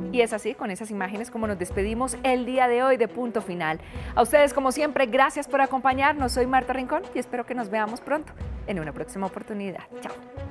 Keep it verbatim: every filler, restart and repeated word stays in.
Y es así, con esas imágenes, como nos despedimos el día de hoy de Punto Final. A ustedes, como siempre, gracias por acompañarnos. Soy Marta Rincón y espero que nos veamos pronto en una próxima oportunidad. Chao.